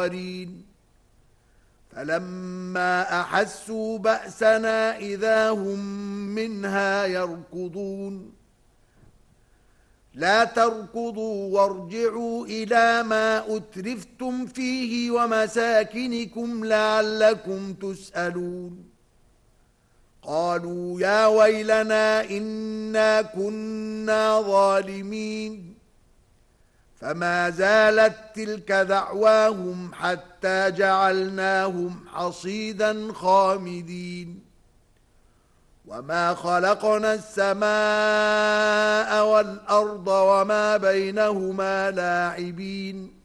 الآخرين فلما أحسوا بأسنا إذا هم منها يركضون لا تركضوا وارجعوا إلى ما أترفتم فيه ومساكنكم لعلكم تسألون قالوا يا ويلنا إنا كنا ظالمين فما زالت تلك دعواهم حتى جعلناهم حصيدا خامدين وما خلقنا السماء والأرض وما بينهما لاعبين